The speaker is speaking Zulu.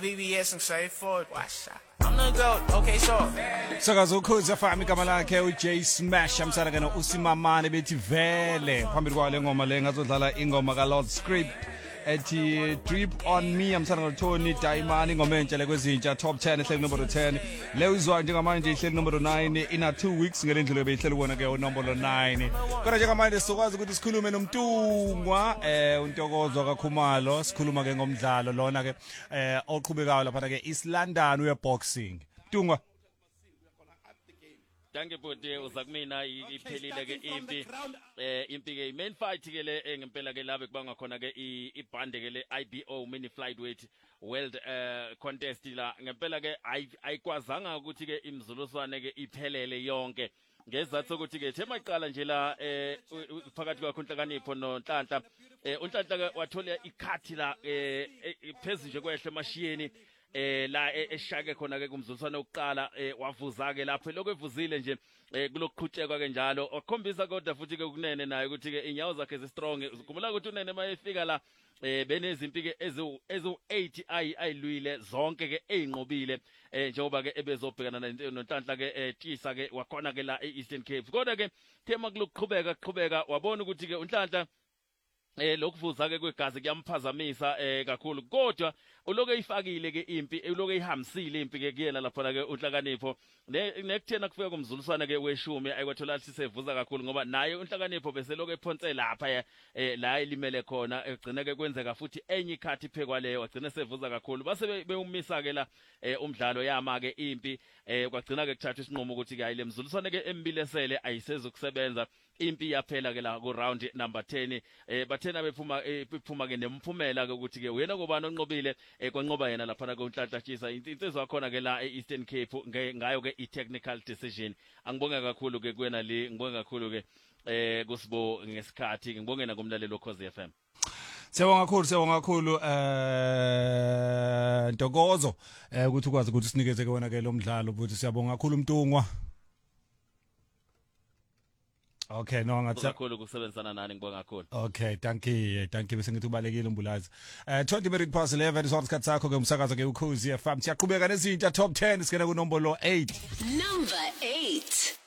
BBS ngisaye forward washa I'm the goat okay sure Sakazo ukhozi afami igama lakhe uJ Smash amsala kana usimamane bethi vele phambili kwale ngoma le ngazodlala ingoma ka Lord Script ethi Drip on Me amsana ngoTony Diamond ingoma entsha kwezintsha top 10 ehleli number 10 leyo izwa njengamanje ihleli number 9 ina 2 weeks ngelendlela ebeyihleli ubona ke number 9 kodwa njengamanje sokwazi ukuthi sikhulume noMtungwa untokozwa kaKhumalo sikhuluma ke ngomdlalo lona ke oqhubekayo lapha ke East London we boxing Mtungwa Danke bode uzakumina iphelile ke impi ke main fight ke le ngempela ke labe kubanga khona ke ibhande ke le IBO mini flyweight world contest la ngempela ke ayikwazanga ukuthi ke imzuluswane ke iphelele yonke ngezathu ukuthi ke thema iqala nje la phakathi kwakho uNhlakanipho noNhlanhla uNhlanhla ke wathola ikhathi la phezulu nje kwehle emashiyeni la eshake khona ke kumzuliswana oqala wavuza ke lapho lokho evuzile nje kulokuqhutshekwa ke njalo wakhombisa kodwa futhi ke kunene naye ukuthi ke inyawo zakhe zi strong ukhumbula ukuthi unene mayefika la benezimpi ke ezu8 ayilwile zonke ke einqobile njengoba ke ebezobhekana noNhlanhla ke tisa ke wakhona ke la eEastern Cape kodwa ke thema kulokuqhubeka wabona ukuthi ke uNhlanhla lokuvuza ke kwegazi kuyamphazamisa kakhulu kodwa uloke ifakile ke impi uloke ihambisile impi ke kuyena lapha ke uNhlakanipho nekuthena kufika kumzuliswana ke weshumi ayikwathola sisevuza kakhulu ngoba naye uNhlakanipho bese loke ephonse lapha la elimele khona egcina ke kwenzeka futhi enye ikhathi phekwa leyo agcina sevuza kakhulu base beumisa ke la umdlalo yama ke impi kwagcina ke kuthatha isinqumo ukuthi ke ayile mzuliswana ke embilesele ayisezukusebenza impi yaphela ke la ku round number 10 bathena bephuma ke nemphumela ke ukuthi ke uyena ngobani onqobile kwanqoba yena lapha ke uNhlanhla Tshisa insizwa yakhona ke la eEastern Cape ngayo ke i-technical decision angibonga kakhulu ke kuwena le ngibonga kakhulu ke kusibo ngesikhathi ngibonge na kumlalelo Khosi FM Siyabonga kakhulu Ntokozo ukuthi ukwazi ukuthi sinikeze ke wona ke lo mdlalo futhi siyabonga kakhulu Mtungwa Okay no ngathi kakhulu kusebenzisana nani ngibonga kakhulu Okay thank you bese ngithi ubalekile umbulazi 20 minutes past 11 isikhathi sakho sakho ke umsakazo ke uKhosi FM siyaqhubeka nezintsha top 10 sikena ku number 8 Number 8